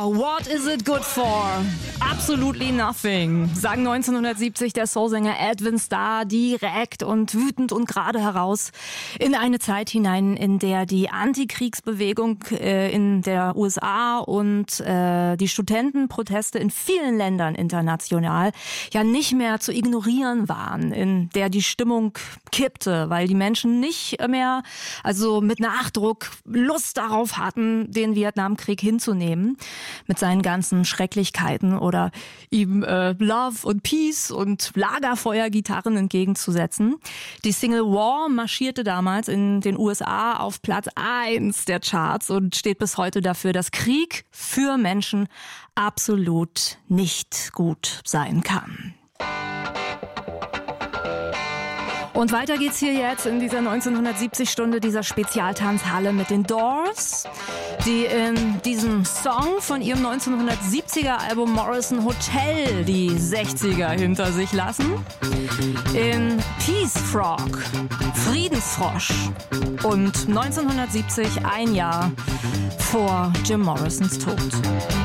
War, what is it good for? Absolutely nothing, sagen 1970 der Soulsänger Edwin Starr direkt und wütend und gerade heraus in eine Zeit hinein, in der die Antikriegsbewegung in der USA und die Studentenproteste in vielen Ländern international ja nicht mehr zu ignorieren waren, in der die Stimmung kippte, weil die Menschen nicht mehr, also mit Nachdruck, Lust darauf hatten, den Vietnamkrieg hinzunehmen, mit seinen ganzen Schrecklichkeiten oder ihm Love und Peace und Lagerfeuergitarren entgegenzusetzen. Die Single War marschierte damals in den USA auf Platz 1 der Charts und steht bis heute dafür, dass Krieg für Menschen absolut nicht gut sein kann. Und weiter geht's hier jetzt in dieser 1970-Stunde dieser Spezialtanzhalle mit den Doors, die in diesem Song von ihrem 1970er-Album Morrison Hotel die 60er hinter sich lassen. In Peace Frog, Friedensfrosch und 1970, ein Jahr vor Jim Morrisons Tod.